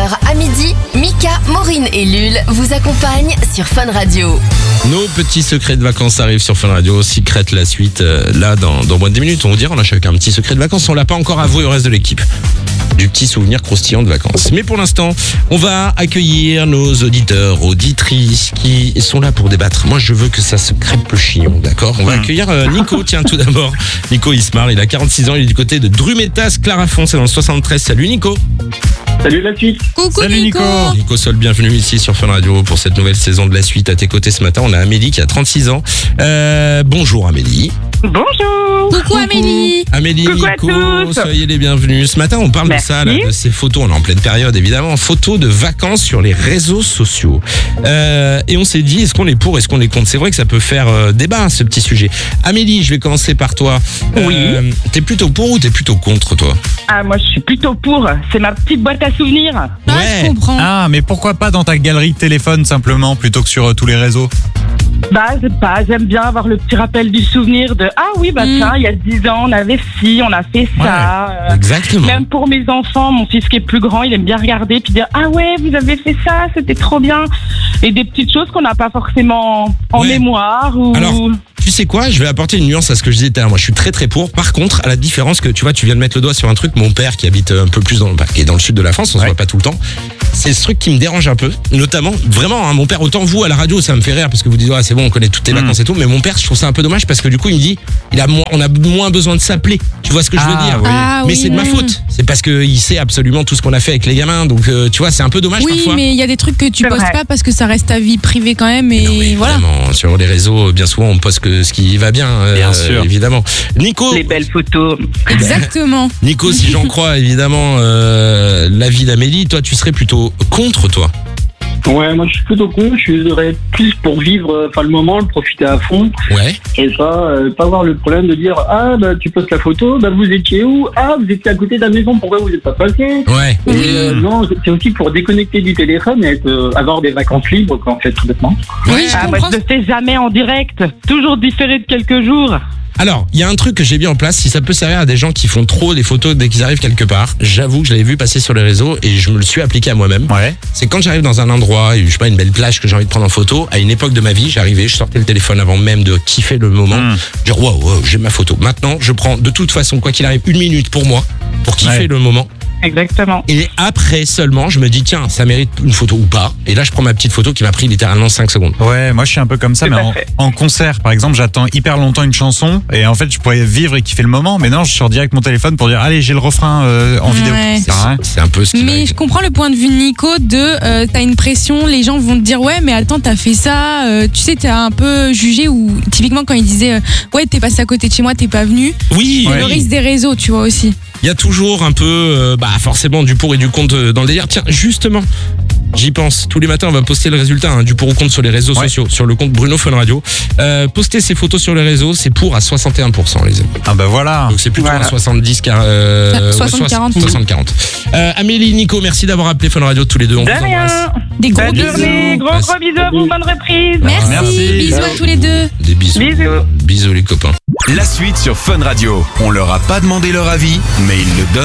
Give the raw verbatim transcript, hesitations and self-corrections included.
heures à midi, Mika, Maureen et Lul vous accompagnent sur Fun Radio. Nos petits secrets de vacances arrivent sur Fun Radio. Secret la suite, euh, là, dans, dans moins de dix minutes. On vous dira, on a chacun un petit secret de vacances. On l'a pas encore avoué au reste de l'équipe. Du petit souvenir croustillant de vacances. Mais pour l'instant, on va accueillir nos auditeurs, auditrices qui sont là pour débattre. Moi, je veux que ça se crêpe le chignon, d'accord ? On va accueillir euh, Nico, tiens, tout d'abord. Nico Ismar, il a quarante-six ans, il est du côté de Drumetas, Clarafond, c'est dans le soixante-treize. Salut Nico. Salut la suite. Coucou Salut Nico. Nico Sol, bienvenue ici sur Fun Radio pour cette nouvelle saison de la suite. À tes côtés ce matin, on a Amélie qui a trente-six ans. Euh, bonjour Amélie. Bonjour. Coucou Amélie. Amélie, Coucou à Nico, tous. soyez les bienvenus. Ce matin, on parle Merci. de ça, là, de ces photos. On est en pleine période, évidemment. Photos de vacances sur les réseaux sociaux. Euh, et on s'est dit, est-ce qu'on est pour, est-ce qu'on est contre ? C'est vrai que ça peut faire euh, débat, ce petit sujet. Amélie, je vais commencer par toi. Oui. Euh, t'es plutôt pour ou t'es plutôt contre, toi ? Ah, moi je suis plutôt pour. C'est ma petite boîte à souvenirs. Ah, Ouais. je comprends. Ah, mais pourquoi pas dans ta galerie de téléphone simplement plutôt que sur euh, tous les réseaux ? Bah, je sais pas, j'aime bien avoir le petit rappel du souvenir de ah oui, bah Mm. tiens, il y a dix ans, on avait ci, on a fait ça. Euh, Exactement. Même pour mes enfants, mon fils qui est plus grand, il aime bien regarder puis dire ah ouais, vous avez fait ça, c'était trop bien. Et des petites choses qu'on n'a pas forcément en Ouais. mémoire ou. Alors, tu sais quoi, je vais apporter une nuance à ce que je disais tout à l'heure. Moi, je suis très très pour. Par contre, à la différence que, tu vois, tu viens de mettre le doigt sur un truc, mon père qui habite un peu plus dans le, qui est dans le sud de la France, on se Ouais. voit pas tout le temps. C'est ce truc qui me dérange un peu, notamment, vraiment, hein, mon père, autant vous à la radio, ça me fait rire parce que vous dites, ah, c'est bon, on connaît toutes tes Mm. vacances et tout, mais mon père, je trouve ça un peu dommage parce que du coup, il me dit, il a moins, on a moins besoin de s'appeler. Tu vois ce que je veux Ah, dire? oui. Ah, Mais oui, c'est de ma oui. faute. C'est parce qu'il sait absolument tout ce qu'on a fait avec les gamins, donc euh, tu vois, c'est un peu dommage Oui, parfois. mais il y a des trucs que tu C'est postes vrai. pas parce que ça reste ta vie privée quand même. Et Non, mais voilà. évidemment, sur les réseaux, bien souvent, on poste que ce qui va bien, euh, Bien sûr. évidemment. Nico, Les belles photos. Exactement. Nico, si j'en crois évidemment euh, l'avis d'Amélie, toi tu serais plutôt contre, toi. Ouais, moi je suis plutôt con, je serais plus pour vivre euh, enfin le moment, le profiter à fond Ouais. et pas euh, pas avoir le problème de dire ah bah tu postes la photo, bah vous étiez où, ah vous étiez à côté de la maison, pourquoi vous n'êtes pas passé. Ouais. Et euh, non, c'est aussi pour déconnecter du téléphone et être, euh, avoir des vacances libres quoi en fait tout bêtement. Oui, je Ah, moi comprends. je ne fais jamais en direct, toujours différé de quelques jours. Alors, il y a un truc que j'ai mis en place, si ça peut servir à des gens qui font trop des photos dès qu'ils arrivent quelque part. J'avoue que je l'avais vu passer sur les réseaux et je me le suis appliqué à moi-même. Ouais. C'est quand j'arrive dans un endroit, je sais pas, une belle plage que j'ai envie de prendre en photo, à une époque de ma vie, j'arrivais, je sortais le téléphone avant même de kiffer le moment, Mm. dire waouh, wow, j'ai ma photo. Maintenant, je prends de toute façon, quoi qu'il arrive, une minute pour moi, pour kiffer Ouais. le moment. Exactement. Et après seulement, je me dis tiens, ça mérite une photo ou pas. Et là, je prends ma petite photo qui m'a pris littéralement cinq secondes. Ouais, moi je suis un peu comme ça, Tout mais à en, fait. en concert, par exemple, j'attends hyper longtemps une chanson et en fait je pourrais vivre et kiffer le moment, mais non, je sors direct mon téléphone pour dire allez, j'ai le refrain euh, en Ouais. vidéo. C'est Ça sert à rien. c'est un peu ce qui Mais m'arrive. je comprends le point de vue de Nico de euh, t'as une pression, les gens vont te dire ouais mais attends t'as fait ça, euh, tu sais t'as un peu jugé ou typiquement quand il disait euh, ouais t'es passé à côté de chez moi t'es pas venu, Oui, Ouais. le oui. risque des réseaux tu vois aussi. Il y a toujours un peu, euh, bah forcément du pour et du contre euh, dans le délire. Tiens, justement, j'y pense. Tous les matins, on va poster le résultat hein, du pour ou contre sur les réseaux Ouais. sociaux, sur le compte Bruno Fun Radio. Euh, poster ces photos sur les réseaux, c'est pour à soixante et un pour cent les amis. Ah bah voilà. Donc c'est plutôt Voilà. un soixante-dix car euh, soixante quarante. soixante quarante. Euh, Amélie, Nico, merci d'avoir appelé Fun Radio tous les deux. On De vous rien. embrasse. Des gros Bonne bisous. journée, gros Passe- gros bisous à vous, bonne reprise. Merci, Merci. bisous à tous les deux. Des bisous. Bisous. Bisous les copains. La suite sur Fun Radio. On leur a pas demandé leur avis, mais ils le donnent.